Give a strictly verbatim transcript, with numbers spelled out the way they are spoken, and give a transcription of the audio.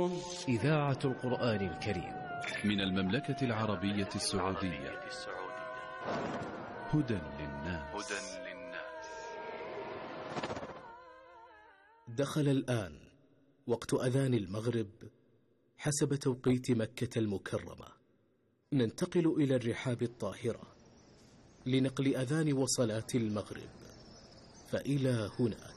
تسمعون إذاعة القرآن الكريم من المملكة العربية السعودية. هدى للناس. دخل الآن وقت أذان المغرب حسب توقيت مكة المكرمة. ننتقل إلى الرحاب الطاهرة لنقل أذان وصلاة المغرب، فإلى هناك.